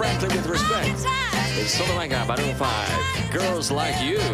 frankly with respect. Sotomayor Balloon 5 Girls Like You。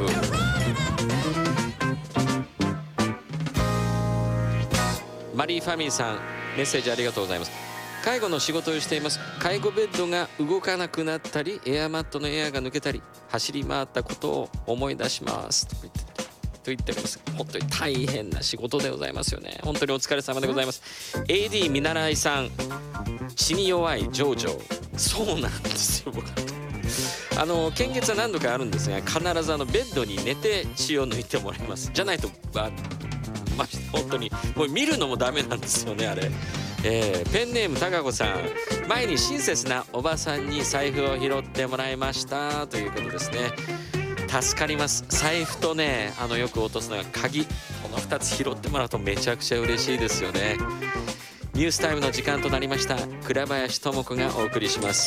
マリーファミーさん、メッセージありがとうございます。介護の仕事をしています。介護ベッドが動かなくなったり、エアマットのエアが抜けたり、走り回ったことを思い出しますと言っております。本当に大変な仕事でございますよね。本当にお疲れ様でございます。 AD 見習いさん、血に弱いジョージョ。そうなんですよ。僕献血は何度かあるんですが、必ずベッドに寝て血を抜いてもらいます。じゃないと本当にもう見るのもダメなんですよね、あれ。ペンネームたかこさん、前に親切なおばさんに財布を拾ってもらいましたということですね。助かります。財布とね、よく落とすのが鍵、この2つ拾ってもらうとめちゃくちゃ嬉しいですよね。ニュースタイムの時間となりました。倉林智子がお送りします。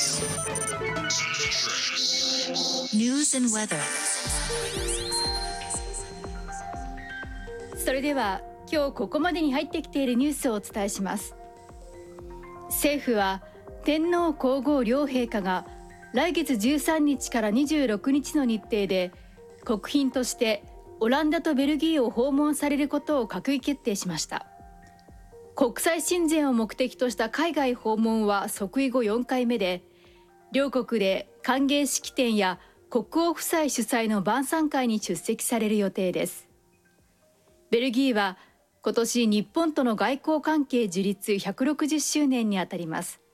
News and weather。 それでは今日ここまでに入ってきているニュースをお伝えします。政府は天皇皇后両陛下が来月13日から26日の日程で国賓としてオランダとベルギーを訪問されることを閣議決定しました。国際親善を目的とした海外訪問は即位後4回目で、両国で歓迎式典や国王夫妻主催の晩餐会に出席される予定です。ベルギーは今年日本との外交関係樹立160周年にあたります。